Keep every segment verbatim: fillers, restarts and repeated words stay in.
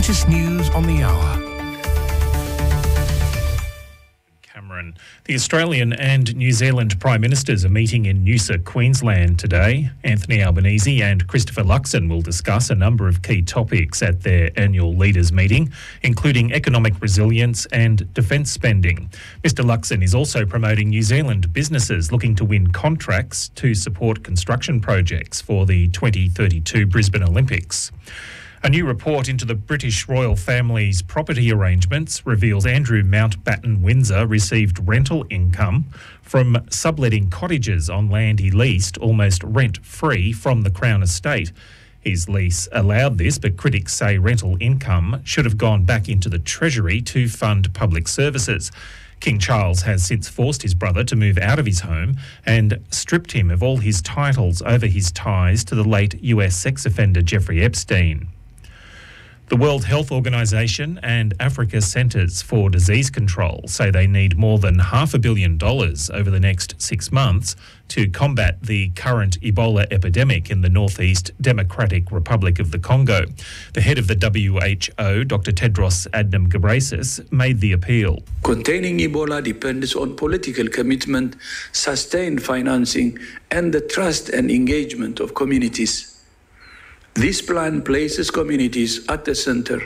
latest news on the hour. Cameron. The Australian and New Zealand Prime Ministers are meeting in Noosa, Queensland today. Anthony Albanese and Christopher Luxon will discuss a number of key topics at their annual leaders meeting, including economic resilience and defence spending. Mister Luxon is also promoting New Zealand businesses looking to win contracts to support construction projects for the twenty thirty-two Brisbane Olympics. A new report into the British royal family's property arrangements reveals Andrew Mountbatten Windsor received rental income from subletting cottages on land he leased almost rent-free from the Crown estate. His lease allowed this, but critics say rental income should have gone back into the Treasury to fund public services. King Charles has since forced his brother to move out of his home and stripped him of all his titles over his ties to the late U S sex offender Jeffrey Epstein. The World Health Organization and Africa Centres for Disease Control say they need more than half a billion dollars over the next six months to combat the current Ebola epidemic in the Northeast Democratic Republic of the Congo. The head of the W H O, Doctor Tedros Adhanom Ghebreyesus, made the appeal. Containing Ebola depends on political commitment, sustained financing, and the trust and engagement of communities. This plan places communities at the center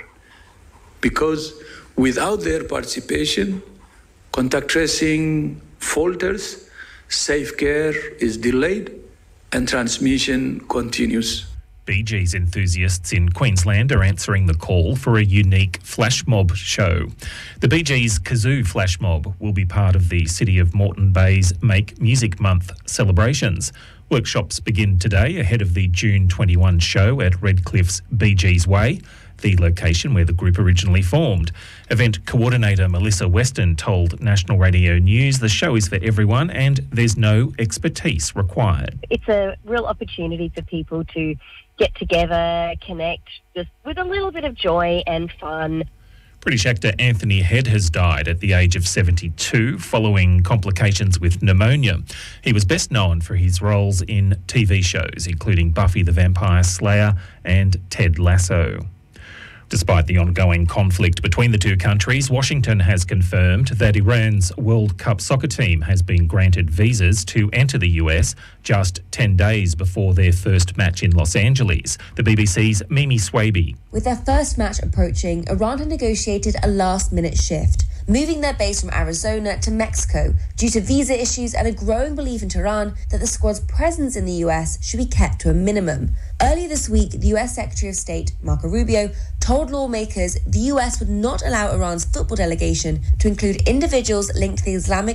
because without their participation, contact tracing falters, safe care is delayed, and transmission continues. Bee Gees enthusiasts in Queensland are answering the call for a unique flash mob show. The Bee Gees Kazoo Flash Mob will be part of the City of Moreton Bay's Make Music Month celebrations. Workshops begin today ahead of the June twenty-first show at Redcliffe's Bee Gees Way, the location where the group originally formed. Event coordinator Melissa Weston told National Radio News the show is for everyone and there's no expertise required. It's a real opportunity for people to get together, connect, just with a little bit of joy and fun. British actor Anthony Head has died at the age of seventy-two following complications with pneumonia. He was best known for his roles in T V shows, including Buffy the Vampire Slayer and Ted Lasso. Despite the ongoing conflict between the two countries, Washington has confirmed that Iran's World Cup soccer team has been granted visas to enter the U S just ten days before their first match in Los Angeles. The B B C's Mimi Swaby. With their first match approaching, Iran had negotiated a last-minute shift, moving their base from Arizona to Mexico due to visa issues and a growing belief in Tehran that the squad's presence in the U S should be kept to a minimum. Earlier this week, the U S Secretary of State, Marco Rubio, told lawmakers the U S would not allow Iran's football delegation to include individuals linked to the Islamic